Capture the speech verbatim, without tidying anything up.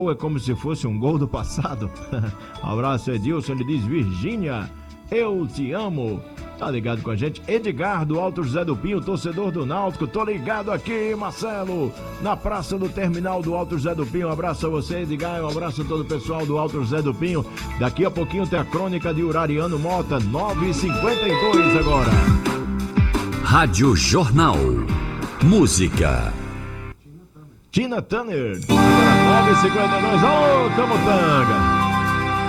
é como se fosse um gol do passado. Abraço, Edilson, ele diz: Virgínia, eu te amo. Tá ligado com a gente? Edgar, do Alto José do Pinho, torcedor do Náutico. Tô ligado aqui, Marcelo, na praça do terminal do Alto José do Pinho. Um abraço a você, Edgar. Um abraço a todo o pessoal do Alto José do Pinho. Daqui a pouquinho tem a crônica de Urariano Mota, nove e cinquenta e dois agora. Rádio Jornal. Música. Tina Turner. nove e cinquenta e dois. Ô, Camutanga.